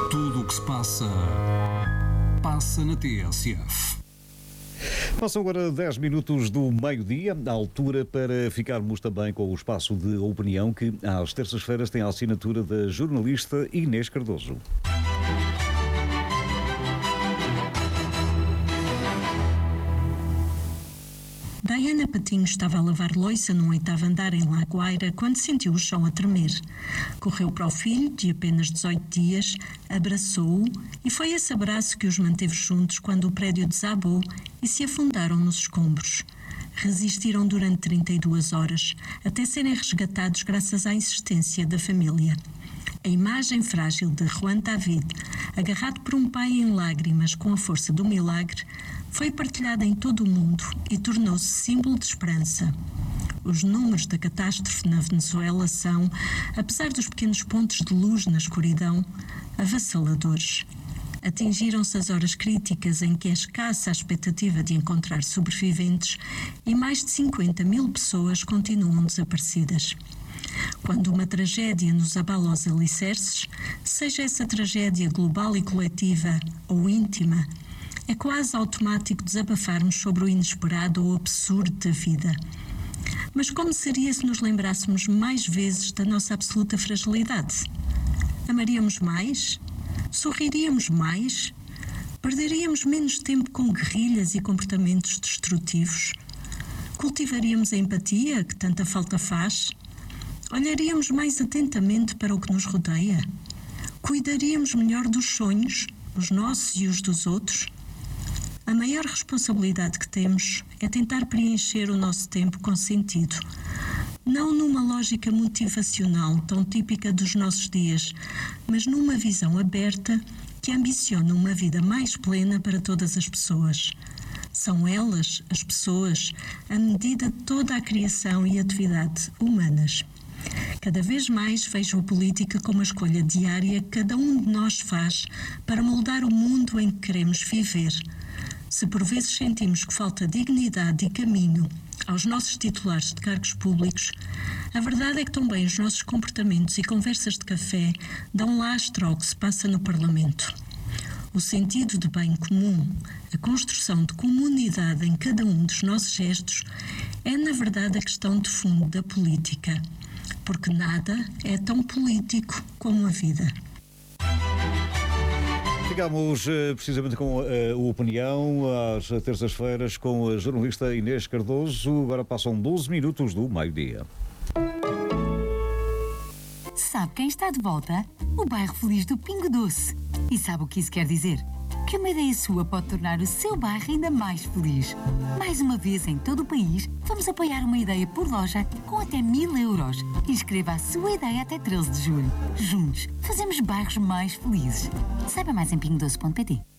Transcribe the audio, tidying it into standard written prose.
Tudo o que se passa, passa na TSF. Passam agora 10 minutos do meio-dia, à altura para ficarmos também com o espaço de opinião que às terças-feiras tem a assinatura da jornalista Inês Cardoso. Diana Patinho estava a lavar louça no 8º andar em Lagoeira quando sentiu o chão a tremer. Correu para o filho, de apenas 18 dias, abraçou-o e foi esse abraço que os manteve juntos quando o prédio desabou e se afundaram nos escombros. Resistiram durante 32 horas, até serem resgatados graças à insistência da família. A imagem frágil de Juan David, agarrado por um pai em lágrimas com a força do milagre, foi partilhada em todo o mundo e tornou-se símbolo de esperança. Os números da catástrofe na Venezuela são, apesar dos pequenos pontos de luz na escuridão, avassaladores. Atingiram-se as horas críticas em que é escassa a expectativa de encontrar sobreviventes e mais de 50 mil pessoas continuam desaparecidas. Quando uma tragédia nos abala os alicerces, seja essa tragédia global e coletiva ou íntima, é quase automático desabafarmos sobre o inesperado ou absurdo da vida. Mas como seria se nos lembrássemos mais vezes da nossa absoluta fragilidade? Amaríamos mais? Sorriríamos mais? Perderíamos menos tempo com guerrilhas e comportamentos destrutivos? Cultivaríamos a empatia que tanta falta faz? Olharíamos mais atentamente para o que nos rodeia? Cuidaríamos melhor dos sonhos, os nossos e os dos outros? A maior responsabilidade que temos é tentar preencher o nosso tempo com sentido. Não numa lógica motivacional tão típica dos nossos dias, mas numa visão aberta que ambiciona uma vida mais plena para todas as pessoas. São elas, as pessoas, a medida de toda a criação e atividade humanas. Cada vez mais vejo a política como a escolha diária que cada um de nós faz para moldar o mundo em que queremos viver. Se por vezes sentimos que falta dignidade e caminho aos nossos titulares de cargos públicos, a verdade é que também os nossos comportamentos e conversas de café dão lastro ao que se passa no Parlamento. O sentido de bem comum, a construção de comunidade em cada um dos nossos gestos, é na verdade a questão de fundo da política, porque nada é tão político como a vida. Ficamos precisamente com a opinião às terças-feiras com a jornalista Inês Cardoso. Agora passam 12 minutos do meio-dia. Sabe quem está de volta? O bairro feliz do Pingo Doce. E sabe o que isso quer dizer? Que uma ideia sua pode tornar o seu bairro ainda mais feliz. Mais uma vez, em todo o país, vamos apoiar uma ideia por loja com até 1.000 euros. Inscreva a sua ideia até 13 de julho. Juntos, fazemos bairros mais felizes. Saiba mais em pingodoce.pt.